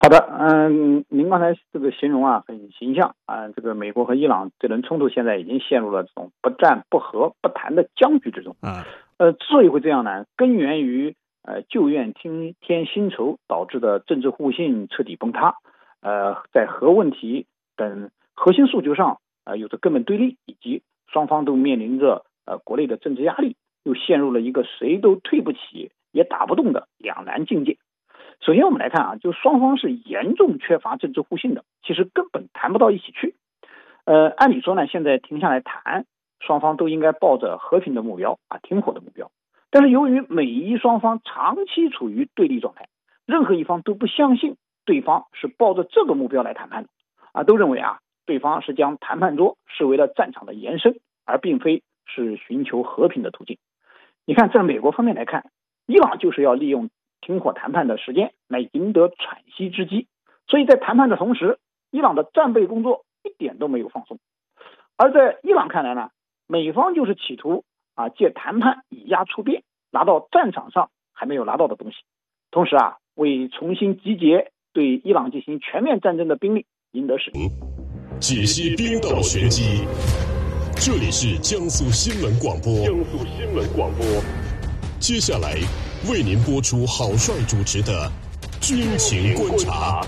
好的，您刚才这个形容啊很形象啊，这个美国和伊朗这轮冲突现在已经陷入了这种不战不和不谈的僵局之中。之所以会这样呢，根源于旧怨听添新仇导致的政治互信彻底崩塌，在核问题等核心诉求上有着根本对立，以及双方都面临着国内的政治压力，又陷入了一个谁都退不起也打不动的两难境界。首先我们来看啊，就双方是严重缺乏政治互信的，其实根本谈不到一起去。按理说呢，现在停下来谈，双方都应该抱着和平的目标啊，停火的目标。但是由于美伊双方长期处于对立状态，任何一方都不相信对方是抱着这个目标来谈判的啊，都认为啊，对方是将谈判桌视为了战场的延伸，而并非是寻求和平的途径。你看，在美国方面来看，伊朗就是要利用停火谈判的时间来赢得喘息之机，所以在谈判的同时，伊朗的战备工作一点都没有放松。而在伊朗看来呢，美方就是企图借谈判以压促变，拿到战场上还没有拿到的东西，同时为重新集结对伊朗进行全面战争的兵力赢得时机。 解析冰岛玄机，这里是江苏新闻广播。接下来为您播出郝帅主持的军情观察。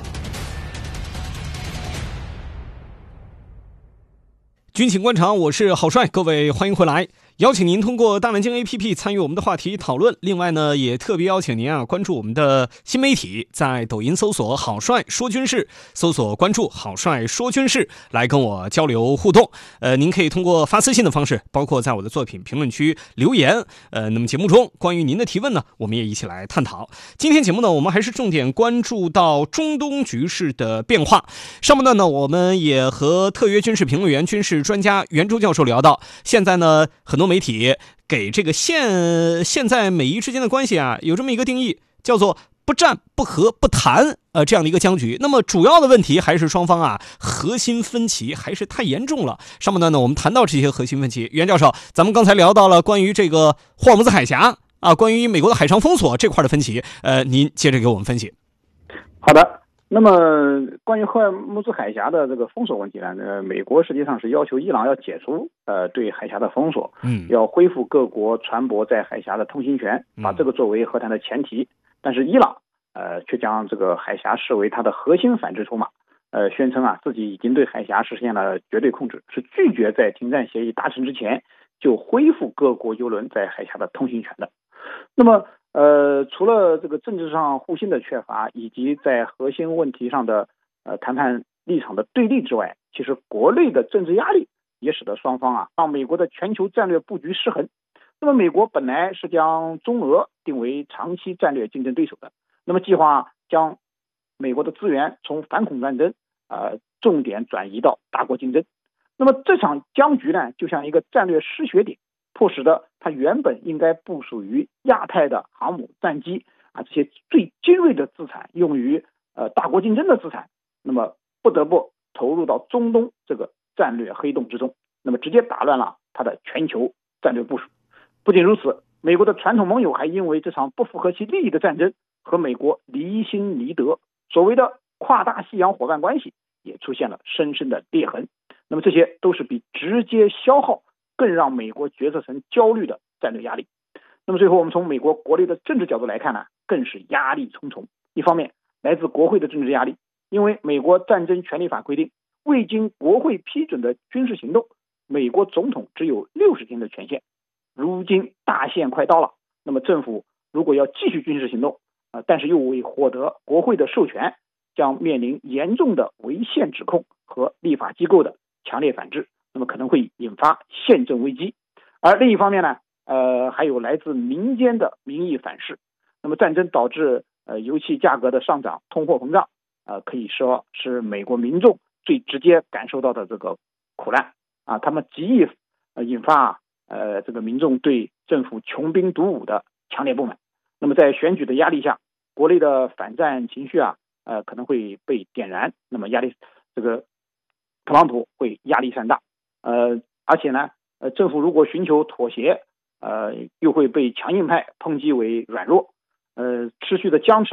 军情观察，我是郝帅，各位欢迎回来。邀请您通过大南京 APP 参与我们的话题讨论。另外呢，也特别邀请您关注我们的新媒体，在抖音搜索郝帅说军事，搜索关注郝帅说军事，来跟我交流互动。您可以通过发私信的方式，包括在我的作品评论区留言。那么节目中关于您的提问呢，我们也一起来探讨。今天节目呢，我们还是重点关注到中东局势的变化。上半段呢，我们也和特约军事评论员、军事专家袁周教授聊到，现在呢，很多媒体给这个现在美伊之间的关系有这么一个定义，叫做不战不和不谈这样的一个僵局。那么主要的问题还是双方核心分歧还是太严重了。上半段呢，我们谈到这些核心分歧。袁教授，咱们刚才聊到了关于这个霍尔木兹海峡关于美国的海上封锁这块的分歧，您接着给我们分析。 好的。那么关于霍尔木兹海峡的这个封锁问题呢，美国实际上是要求伊朗要解除对海峡的封锁，要恢复各国船舶在海峡的通行权，把这个作为和谈的前提。但是伊朗却将这个海峡视为它的核心反制筹码，宣称自己已经对海峡实现了绝对控制，是拒绝在停战协议达成之前就恢复各国邮轮在海峡的通行权的。那么除了这个政治上互信的缺乏，以及在核心问题上的谈判立场的对立之外，其实国内的政治压力也使得双方让美国的全球战略布局失衡。那么美国本来是将中俄定为长期战略竞争对手的，那么计划将美国的资源从反恐战争重点转移到大国竞争。那么这场僵局呢，就像一个战略失血点，迫使的它原本应该部署于亚太的航母、战机这些最精锐的资产，用于大国竞争的资产，那么不得不投入到中东这个战略黑洞之中，那么直接打乱了它的全球战略部署。不仅如此，美国的传统盟友还因为这场不符合其利益的战争和美国离心离德，所谓的跨大西洋伙伴关系也出现了深深的裂痕。那么这些都是比直接消耗更让美国决策层焦虑的战略压力。那么最后我们从美国国内的政治角度来看呢，更是压力重重。一方面来自国会的政治压力，因为美国战争权利法规定，未经国会批准的军事行动，美国总统只有60天的权限。如今大限快到了，那么政府如果要继续军事行动但是又未获得国会的授权，将面临严重的违宪指控和立法机构的强烈反制，那么可能会引发宪政危机。而另一方面呢，还有来自民间的民意反噬。那么战争导致油气价格的上涨、通货膨胀，可以说是美国民众最直接感受到的这个苦难他们极易引发这个民众对政府穷兵黩武的强烈不满。那么在选举的压力下，国内的反战情绪可能会被点燃，那么这个特朗普会压力山大。而且呢，政府如果寻求妥协，又会被强硬派抨击为软弱。持续的僵持呢，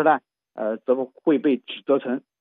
则会被指责成